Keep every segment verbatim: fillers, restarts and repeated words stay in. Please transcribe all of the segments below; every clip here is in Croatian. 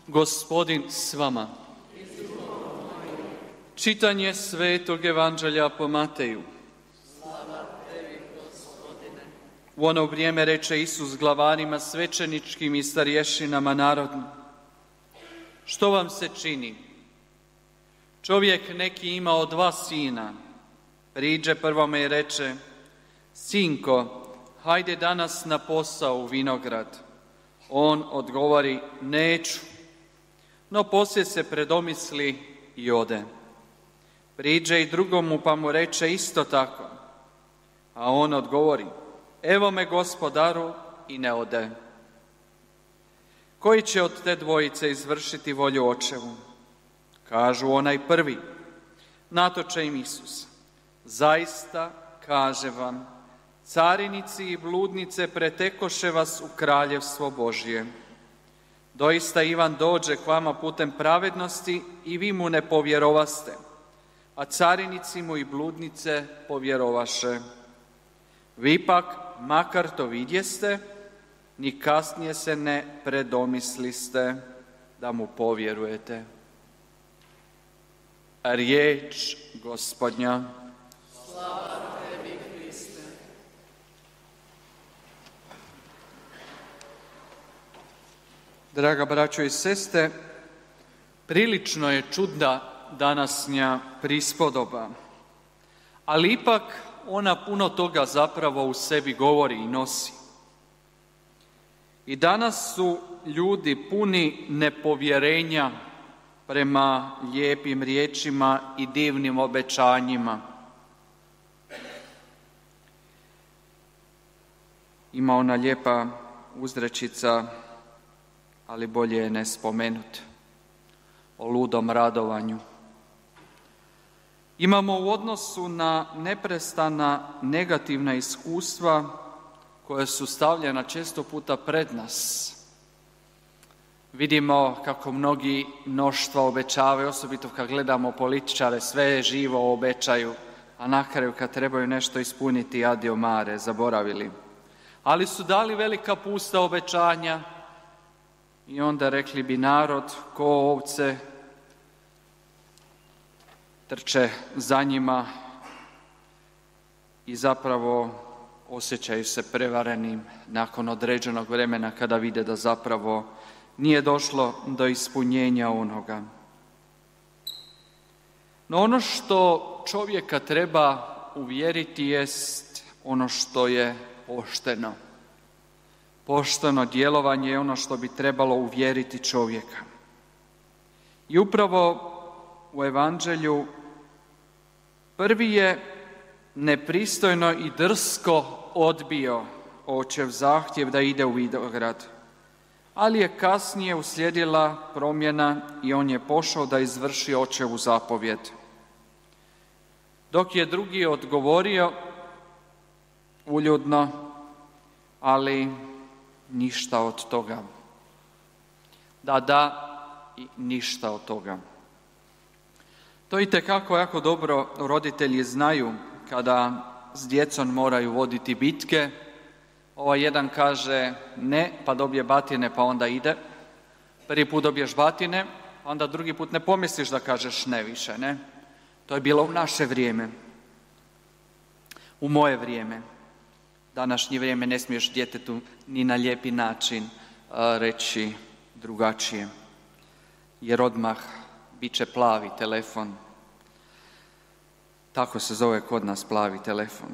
Gospodin s vama. Čitanje Svetog Evanđelja po Mateju. Slava tebi, Gospodine. U ono vrijeme reče Isus glavarima svećeničkim i starješinama narodnim: Što vam se čini? Čovjek neki imao dva sina. Priđe prvome i reče: Sinko, hajde danas na posao u vinograd. On odgovori: Neću. No poslije se predomisli i ode. Priđe i drugomu pa mu reče isto tako. A on odgovori: Evo me, gospodaru, i ne ode. Koji će od te dvojice izvršiti volju očevu? Kažu: onaj prvi. Na to će im Isus: Zaista, kažem vam, carinici i bludnice pretekoše vas u kraljevstvo Božje. Doista Ivan dođe k vama putem pravednosti i vi mu ne povjerovaste, a carinici mu i bludnice povjerovaše. Vi pak, makar to vidjeste, ni kasnije se ne predomisliste da mu povjerujete. Riječ Gospodnja. Slava tebi, Hriste. Draga braćo i sestre, prilično je čudna današnja prispodoba, ali ipak ona puno toga zapravo u sebi govori i nosi. I danas su ljudi puni nepovjerenja prema lijepim riječima i divnim obećanjima. Ima ona lijepa uzrečica, ali bolje je ne spomenut, o ludom radovanju. Imamo u odnosu na neprestana negativna iskustva koja su stavljena često puta pred nas. Vidimo kako mnogi mnoštva obećavaju, osobito kad gledamo političare, sve živo obećaju, a na kraju kad trebaju nešto ispuniti, adio mare, zaboravili. Ali su dali velika pusta obećanja i onda rekli bi narod, ko ovce, trče za njima i zapravo osjećaju se prevarenim nakon određenog vremena kada vide da zapravo nije došlo do ispunjenja onoga. No ono što čovjeka treba uvjeriti jest ono što je pošteno. Pošteno djelovanje je ono što bi trebalo uvjeriti čovjeka. I upravo u Evanđelju prvi je nepristojno i drsko odbio očev zahtjev da ide u vinograd, ali je kasnije uslijedila promjena i on je pošao da izvrši očevu zapovjed. Dok je drugi odgovorio uljudno, ali ništa od toga. Da, da i ništa od toga. To itekako jako dobro roditelji znaju kada s djecom moraju voditi bitke. Ovaj jedan kaže ne, pa dobije batine, pa onda ide. Prvi put dobiješ batine, onda drugi put ne pomisliš da kažeš ne više, ne? To je bilo u naše vrijeme. U moje vrijeme. Današnje vrijeme ne smiješ djetetu ni na lijepi način reći drugačije, jer odmah bit će plavi telefon. Tako se zove kod nas, plavi telefon.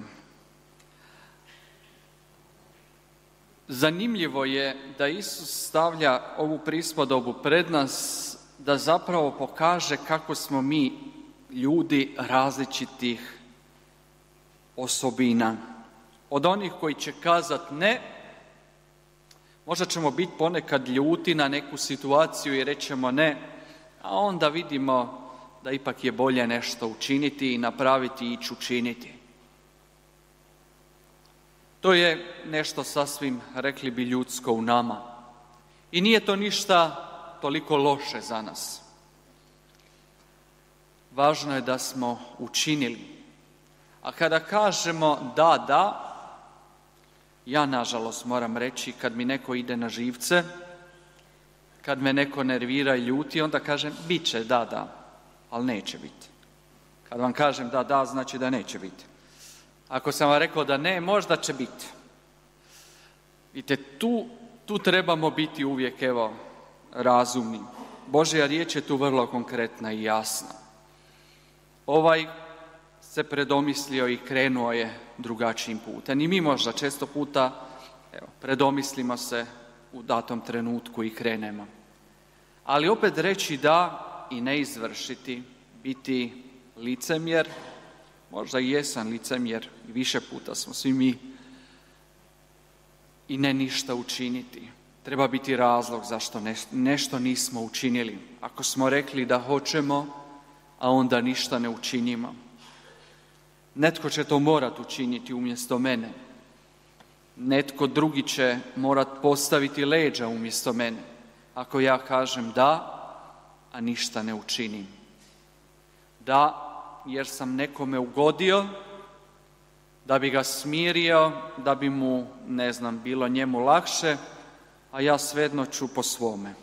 Zanimljivo je da Isus stavlja ovu prispodobu pred nas da zapravo pokaže kako smo mi ljudi različitih osobina. Od onih koji će kazat ne, možda ćemo biti ponekad ljuti na neku situaciju i rećemo ne, a onda vidimo da ipak je bolje nešto učiniti i napraviti i ići učiniti. To je nešto sasvim, rekli bi, ljudsko u nama. I nije to ništa toliko loše za nas. Važno je da smo učinili. A kada kažemo da, da, ja nažalost moram reći, kad mi neko ide na živce, kad me neko nervira i ljuti, onda kažem bit će, da, da, ali neće biti. Kad vam kažem da, da, znači da neće biti. Ako sam vam rekao da ne, možda će biti. Vidite, tu, tu trebamo biti uvijek, evo, razumni. Božja riječ je tu vrlo konkretna i jasna. Ovaj se predomislio i krenuo je drugačijim putem. I mi možda često puta, evo, predomislimo se u datom trenutku i krenemo. Ali opet reći da i ne izvršiti, biti licemjer, možda i jesam licemjer, i više puta smo svi mi, i ne ništa učiniti. Treba biti razlog zašto nešto nismo učinili. Ako smo rekli da hoćemo, a onda ništa ne učinimo. Netko će to morati učiniti umjesto mene. Netko drugi će morati postaviti leđa umjesto mene. Ako ja kažem da, a ništa ne učinim. Da, jer sam nekome ugodio, da bi ga smirio, da bi mu, ne znam, bilo njemu lakše, a ja svejedno ću po svome.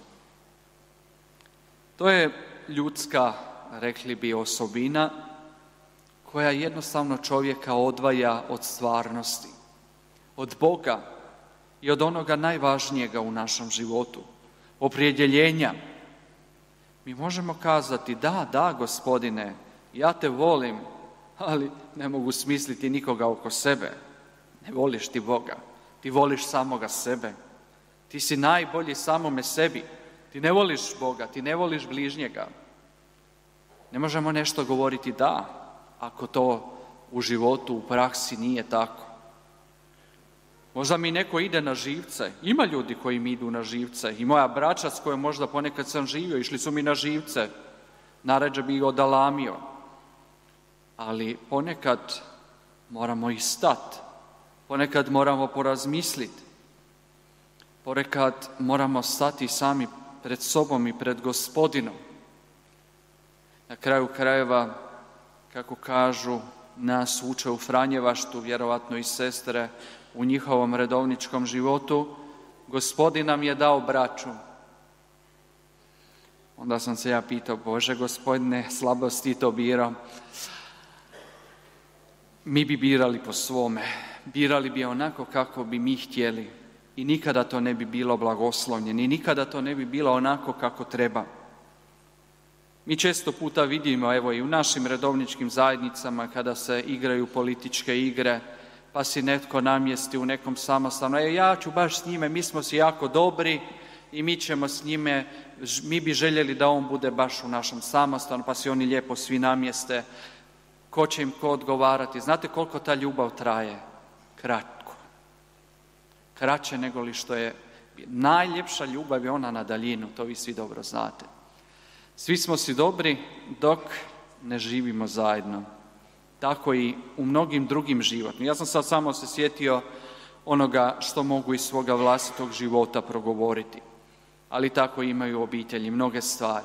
To je ljudska, rekli bi, osobina koja jednostavno čovjeka odvaja od stvarnosti, od Boga i od onoga najvažnijega u našem životu, opredjeljenja. Mi možemo kazati, da, da, Gospodine, ja te volim, ali ne mogu smisliti nikoga oko sebe. Ne voliš ti Boga, ti voliš samoga sebe. Ti si najbolji samome sebi. Ti ne voliš Boga, ti ne voliš bližnjega. Ne možemo nešto govoriti da, ako to u životu, u praksi nije tako. Možda mi neko ide na živce. Ima ljudi koji mi idu na živce. I moja braća s kojom možda ponekad sam živio, išli su mi na živce. Naređe bi ih odalamio. Ali ponekad moramo i stati. Ponekad moramo porazmisliti. Ponekad moramo stati sami pred sobom i pred Gospodinom. Na kraju krajeva, kako kažu, nas uče u Franjevaštu, vjerovatno i sestre, u njihovom redovničkom životu, Gospodin nam je dao braću. Onda sam se ja pitao, Bože Gospodine, slabosti to birao. Mi bi birali po svome, birali bi onako kako bi mi htjeli i nikada to ne bi bilo blagoslovljeno i nikada to ne bi bilo onako kako treba. Mi često puta vidimo, evo i u našim redovničkim zajednicama, kada se igraju političke igre, pa si netko namjesti u nekom samostanu, e, ja ću baš s njime, mi smo si jako dobri i mi ćemo s njime, mi bi željeli da on bude baš u našem samostanu, pa si oni lijepo svi namjeste, ko će im ko odgovarati. Znate koliko ta ljubav traje? Kratko. Kraće nego li što je. Najljepša ljubav je ona na daljinu, to vi svi dobro znate. Svi smo si dobri dok ne živimo zajedno. Tako i u mnogim drugim životima. Ja sam sad samo se sjetio onoga što mogu iz svoga vlastitog života progovoriti. Ali tako imaju obitelji mnoge stvari.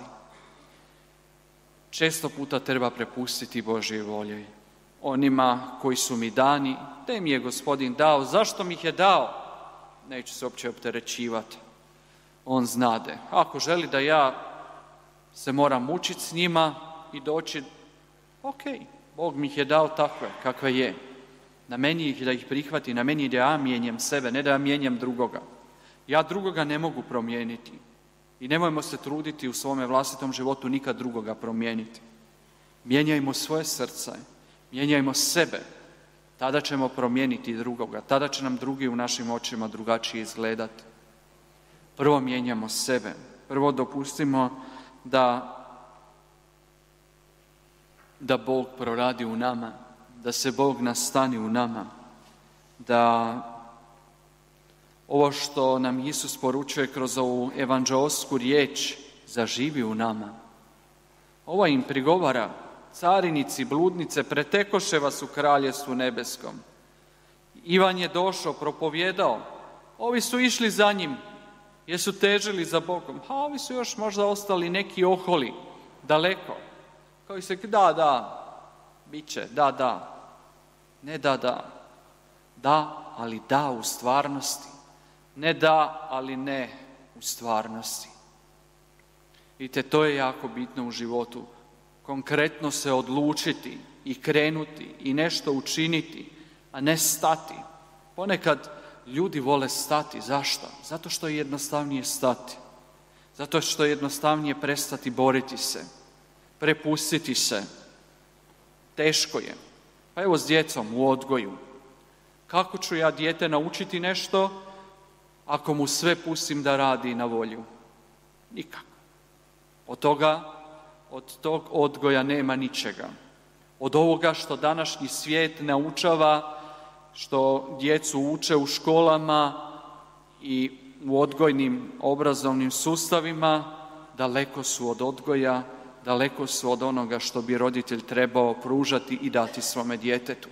Često puta treba prepustiti Božjoj volji. Onima koji su mi dani, te mi je Gospodin dao. Zašto mi ih je dao? Neću se uopće opterećivati. On znade. Ako želi da ja se moram mučiti s njima i doći, ok, Bog mi ih je dao takve, kakve je. Na meni ih da ih prihvati, na meni da ja mijenjam sebe, ne da ja mijenjam drugoga. Ja drugoga ne mogu promijeniti. I nemojmo se truditi u svome vlastitom životu nikad drugoga promijeniti. Mijenjajmo svoje srce, mijenjajmo sebe. Tada ćemo promijeniti drugoga. Tada će nam drugi u našim očima drugačije izgledati. Prvo mijenjamo sebe. Prvo dopustimo da, da Bog proradi u nama, da se Bog nastani u nama, da ovo što nam Isus poručuje kroz ovu evanđeosku riječ zaživi u nama. Ovo im prigovara, carinici, bludnice, pretekoše vas u kraljevstvu nebeskom. Ivan je došao, propovjedao, ovi su išli za njim, jer su težili za Bogom, a ovi su još možda ostali neki oholi, daleko. Koji se, da, da, bit će, da, da, ne da, da, da, ali da u stvarnosti. Ne da, ali ne u stvarnosti. Vidite, to je jako bitno u životu. Konkretno se odlučiti i krenuti i nešto učiniti, a ne stati. Ponekad ljudi vole stati. Zašto? Zato što je jednostavnije stati. Zato što je jednostavnije prestati boriti se, prepustiti se. Teško je. Pa evo s djecom u odgoju. Kako ću ja dijete naučiti nešto ako mu sve pustim da radi na volju? Nikako. Od toga, od tog odgoja nema ničega. Od ovoga što današnji svijet naučava, što djecu uče u školama i u odgojnim obrazovnim sustavima, daleko su od odgoja, daleko su od onoga što bi roditelj trebao pružati i dati svome djetetu.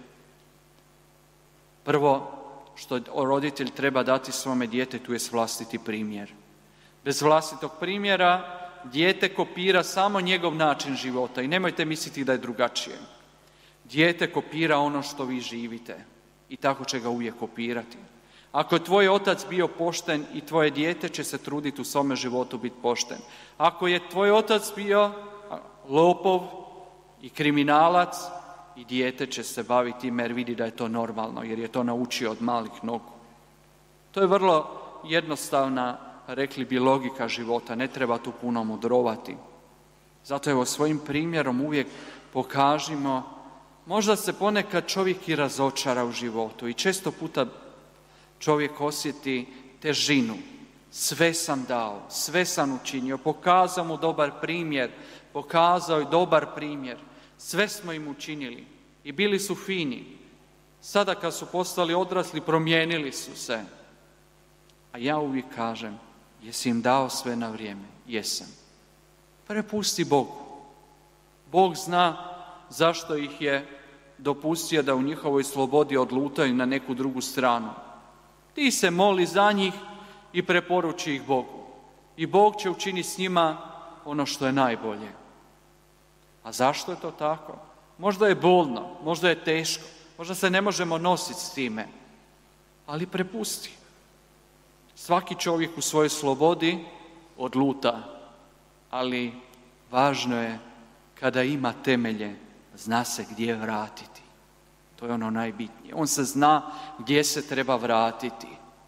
Prvo što roditelj treba dati svome djetetu je vlastiti primjer. Bez vlastitog primjera dijete kopira samo njegov način života i nemojte misliti da je drugačije. Dijete kopira ono što vi živite i tako će ga uvijek kopirati. Ako je tvoj otac bio pošten i tvoje dijete će se truditi u svome životu biti pošten. Ako je tvoj otac bio lopov i kriminalac, i dijete će se baviti time jer vidi da je to normalno, jer je to naučio od malih nogu. To je vrlo jednostavna, rekli bi, logika života, ne treba tu puno mudrovati. Zato evo svojim primjerom uvijek pokažimo, možda se ponekad čovjek i razočara u životu i često puta čovjek osjeti težinu. Sve sam dao, sve sam učinio, pokazao mu dobar primjer, pokazao je dobar primjer. Sve smo im učinili i bili su fini. Sada kad su postali odrasli, promijenili su se. A ja uvijek kažem, jesi im dao sve na vrijeme? Jesam. Prepusti Bogu. Bog zna zašto ih je dopustio da u njihovoj slobodi odlutaju na neku drugu stranu. Ti se moli za njih i preporuči ih Bogu. I Bog će učiniti s njima ono što je najbolje. A zašto je to tako? Možda je bolno, možda je teško, možda se ne možemo nositi s time, ali prepusti. Svaki čovjek u svojoj slobodi odluta, ali važno je kada ima temelje, zna se gdje vratiti. To je ono najbitnije. On se zna gdje se treba vratiti.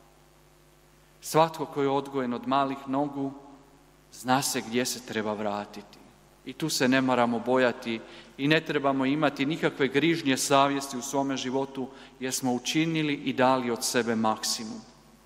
Svatko koji je odgojen od malih nogu, zna se gdje se treba vratiti. I tu se ne moramo bojati i ne trebamo imati nikakve grižnje savjesti u svome životu jer smo učinili i dali od sebe maksimum.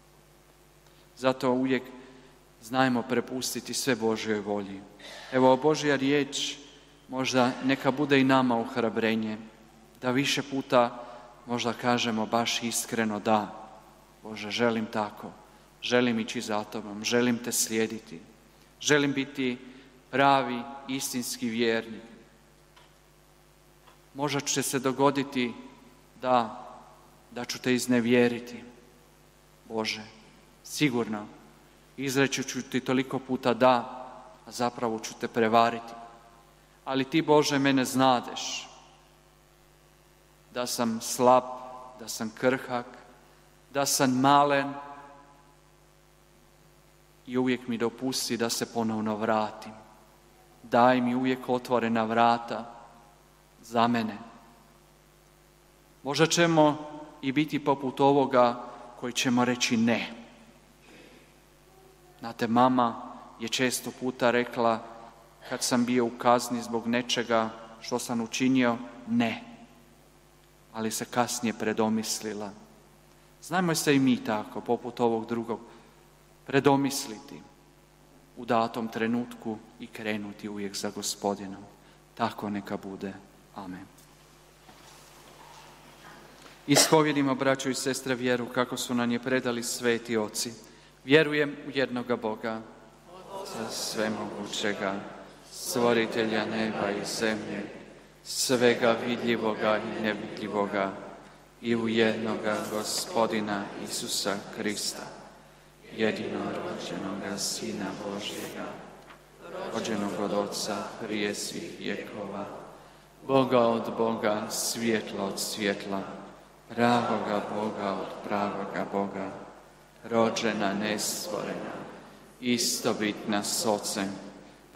Zato uvijek znajmo prepustiti sve Božjoj volji. Evo, Božja riječ možda neka bude i nama ohrabrenje, da više puta možda kažemo baš iskreno da, Bože, želim tako, želim ići za Tobom, želim Te slijediti, želim biti pravi, istinski vjernik. Možda će se dogoditi da, da ću Te iznevjeriti, Bože, sigurno. Izreći ću Ti toliko puta da, a zapravo ću Te prevariti. Ali Ti, Bože, mene znadeš, da sam slab, da sam krhak, da sam malen i uvijek mi dopusti da se ponovno vratim. Daj mi uvijek otvorena vrata za mene. Možda ćemo i biti poput ovoga koji ćemo reći ne. Znate, mama je često puta rekla kad sam bio u kazni zbog nečega što sam učinio, ne. Ali se kasnije predomislila. Znajmo se i mi tako, poput ovog drugog, predomisliti u datom trenutku i krenuti uvijek za Gospodinom. Tako neka bude. Amen. Ispovjedimo, braćo i sestre, vjeru kako su nam je predali sveti oci. Vjerujem u jednoga Boga, Otca svemogućega, stvoritelja neba i zemlje, svega vidljivoga i nevidljivoga, i u jednoga Gospodina Isusa Krista, jedinorođenoga Sina Božjega, rođenog od Otca prije svih vjekova, Boga od Boga, svjetla od svjetla, pravoga Boga od pravoga Boga, rođena, nestvorena, istobitna s Ocem,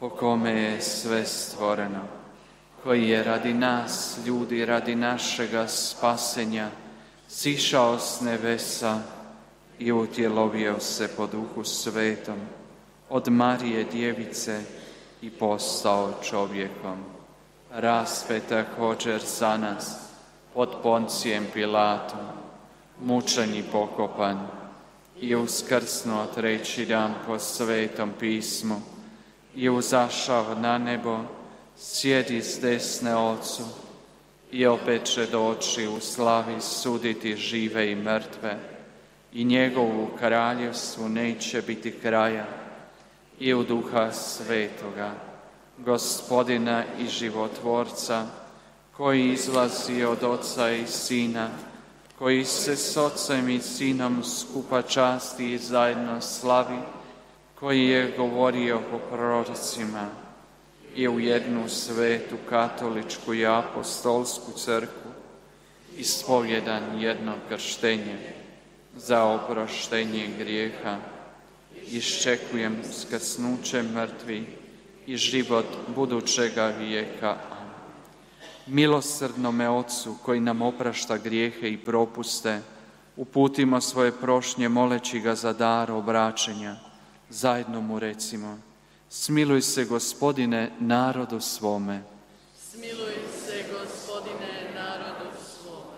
po kome je sve stvoreno, koji je radi nas, ljudi, radi našega spasenja, sišao s nebesa i utjelovio se po Duhu Svetom od Marije Djevice i postao čovjekom. Raspet također za nas pod Poncijem Pilatom, mučen i pokopan i uskrsnuo treći dan po Svetom pismu i uzašao na nebo, sjedi s desne Otcu i opet će doći u slavi suditi žive i mrtve i njegovu kraljevstvu neće biti kraja. I u Duha Svetoga, Gospodina i životvorca, koji izlazi od Oca i Sina, koji se s Ocem i Sinom skupa časti i zajedno slavi, koji je govorio po prorocima, i u jednu svetu katoličku i apostolsku crkvu, ispovjedan jedno krštenje za oproštenje grijeha, iščekujem skrsnuće mrtvi i život budućega vijeka. Milosrdnome Otcu, koji nam oprašta grijehe i propuste, uputimo svoje prošnje moleći ga za dar obraćenja. Zajedno mu recimo: smiluj se, Gospodine, narodu svome. Smiluj se, Gospodine, narodu svome.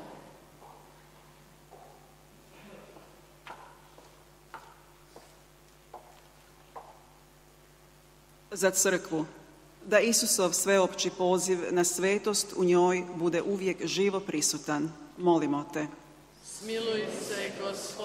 Za crkvu, da Isusov sveopći poziv na svetost u njoj bude uvijek živo prisutan. Molimo te. Smiluj se, Gospodine.